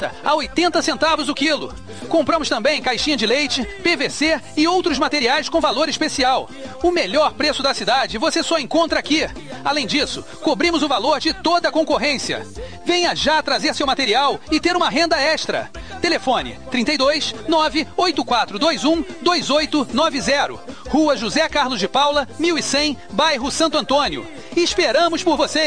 batata a 80 centavos o quilo. Compramos também caixinha de leite, PVC e outros materiais com valor especial. O melhor preço da cidade você só encontra aqui. Além disso, cobrimos o valor de toda a concorrência. Venha já trazer seu material e ter uma renda extra. Telefone 32 98421 2890. Rua José Carlos de Paula, 1100, bairro Santo Antônio. Esperamos por você!